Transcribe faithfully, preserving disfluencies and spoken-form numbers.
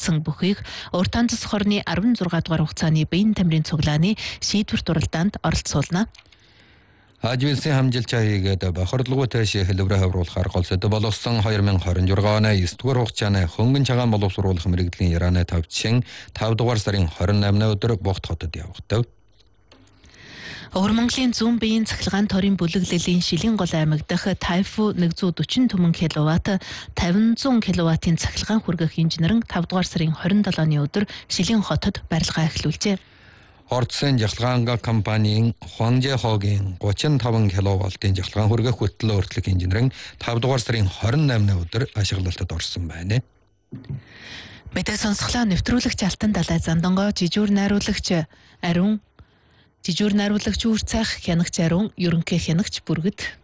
гэсэн бүхийг урт танцс хорны арван зургаан дугаар хугацааны биеийн тамирын цуглааны шийдвэр дуралдаанд оролцуулна. Ажвилсын хамжилт чаягээд бохирдолгүйтэй хэлбэрээ хавруулахаар голсод болсон хоёр мянга хорин журга оны эсдүгээр хугацааны хөнгөн цагаан боловсруулах мэрэгдлийн Ираны тавчшин тавд дугаар сарын хорин наймны өдөр Богт хотод явагдав. Өвөр Монголын зүүн биеийн цахилгаан торын бүлэглэлийн Шилэн гол аймаг дахь Тайфу нэгдүгээр дөрвөн түмэн киловатт тавин зуун киловаттын цахилгаан хүргэх инженерэн тавд дугаар сарын хорин долооны өдөр Шилэн хотод барилгаа эхлүүлжээ. Орцсын жахлагаанга компанийн Хуанжэ хогийн гучин таван киловаттын жахлагаан хүргэх хөтлөл өөрчлөх инженерэн тавд дугаар сарын хорин наймны өдөр ашиглалтад орсон байна. Мэдээ сонсголоо нэвтрүүлэгч Алтан Далай Зандангоо жижүүр найруулагч Ариун Жижүүр найруулагч Үүр цайх хянагч Ариун ерөнхий хянагч Бүргэд